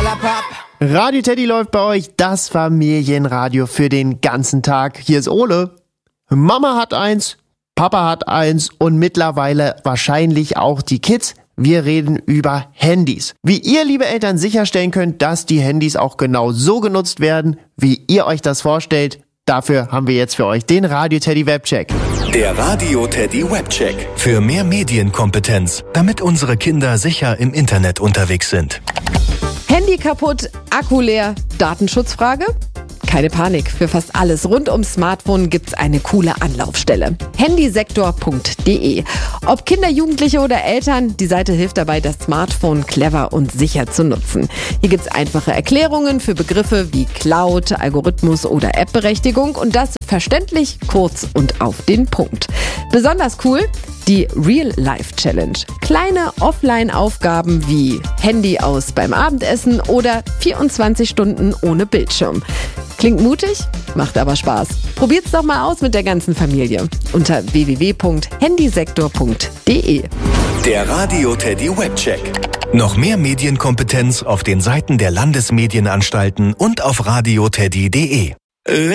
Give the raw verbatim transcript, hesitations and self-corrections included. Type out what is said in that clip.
Radio Teddy läuft bei euch, das Familienradio für den ganzen Tag. Hier ist Ole. Mama hat eins, Papa hat eins und mittlerweile wahrscheinlich auch die Kids. Wir reden über Handys. Wie ihr, liebe Eltern, sicherstellen könnt, dass die Handys auch genau so genutzt werden, wie ihr euch das vorstellt. Dafür haben wir jetzt für euch den Radio Teddy Webcheck. Der Radio Teddy Webcheck. Für mehr Medienkompetenz, damit unsere Kinder sicher im Internet unterwegs sind. Handy kaputt, Akku leer, Datenschutzfrage? Keine Panik, für fast alles rund ums Smartphone gibt's eine coole Anlaufstelle. handysektor punkt de. Ob Kinder, Jugendliche oder Eltern, die Seite hilft dabei, das Smartphone clever und sicher zu nutzen. Hier gibt's einfache Erklärungen für Begriffe wie Cloud, Algorithmus oder App-Berechtigung und das verständlich, kurz und auf den Punkt. Besonders cool, die Real-Life-Challenge. Kleine Offline-Aufgaben wie Handy aus beim Abendessen oder vierundzwanzig Stunden ohne Bildschirm. Klingt mutig, macht aber Spaß. Probiert's doch mal aus mit der ganzen Familie unter w w w punkt handysektor punkt de. Der Radio Teddy Webcheck. Noch mehr Medienkompetenz auf den Seiten der Landesmedienanstalten und auf radio teddy punkt de.